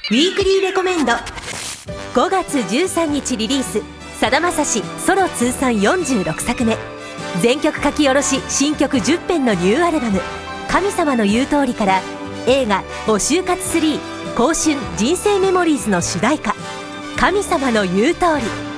ウィークリーレコメンド。5月13日リリース、さだまさしソロ通算46作目、全曲書き下ろし新曲10編のニューアルバム「神様の言う通り」から映画「お就活3新春人生メモリーズ」の主題歌「神様の言う通り」。